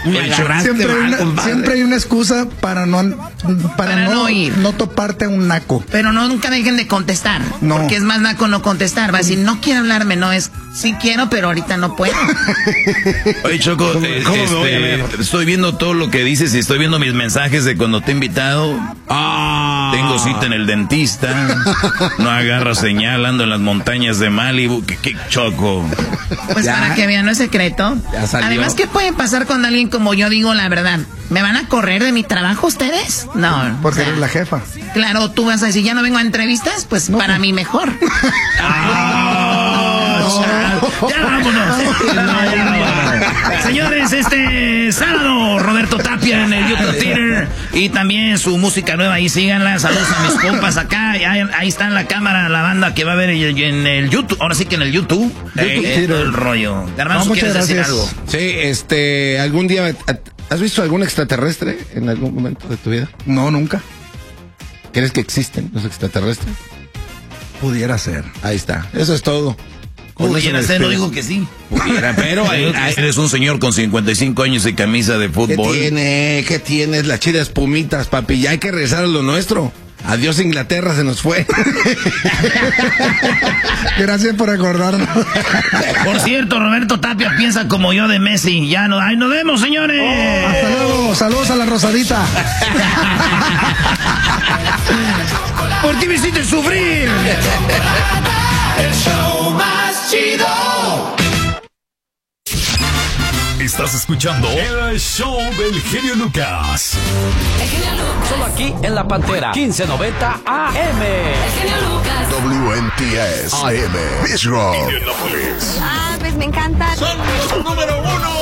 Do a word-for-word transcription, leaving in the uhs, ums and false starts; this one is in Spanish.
Me agarraste siempre, hay mal, una, compadre. siempre hay una excusa para no para, Para no, no ir. no toparte a un naco. Pero no, nunca dejen de contestar. No. Porque es más naco no contestar. Va a decir, no quiero hablarme, no es, sí quiero, pero ahorita no puedo. Oye, Choco, ¿Cómo- eh, cómo me voy a ver? este, estoy viendo todo lo que dices y estoy viendo mis mensajes de cuando te he invitado. Ah. Tengo cita en el dentista. No agarra señal, ando en las montañas de Malibu. ¿Qué, qué Choco? Pues Ya. para que vean, no es secreto. Ya salió. Además, ¿qué puede pasar con alguien como yo? Digo la verdad. ¿Me van a correr de mi trabajo ustedes? No. Porque o sea, eres la jefa. Claro, tú vas a decir, ya no vengo a entrevistas, pues para mí mejor. Ah, Ya vámonos. No, ya vámonos. Señores, este sábado, Roberto Tapia en el YouTube Theater. Y también su música nueva, ahí síganla. Saludos a mis compas acá. Ahí, ahí está en la cámara la banda que va a ver en el YouTube. Ahora sí que en el YouTube. Ey, Eh, todo el rollo. Garbanzo, No, muchas ¿quieres decir gracias. algo? Sí, este, algún día, ¿has visto algún extraterrestre en algún momento de tu vida? No, nunca. ¿Crees que existen los extraterrestres? Pudiera ser. Ahí está, eso es todo. Con eso Pudiera me ser, no despido. digo que sí. Pudiera, pero hay- hay- eres un señor con cincuenta y cinco años y camisa de ¿Qué fútbol. tiene? ¿Qué tienes? La chida espumitas, papi. Ya hay que regresar a lo nuestro. Adiós, Inglaterra, se nos fue. Gracias por acordarnos. Por cierto, Roberto Tapia piensa como yo de Messi. Ya no, ahí nos vemos, señores. Hasta luego. Saludos a la Rosadita. ¿Por qué me hiciste sufrir? El show más chido. Estás escuchando el show del genio Lucas. El genio Lucas. Solo aquí en La Pantera, quince noventa A M. El genio Lucas. W N T S A M. Pittsburgh. Ah, pues me encanta. Son los número uno.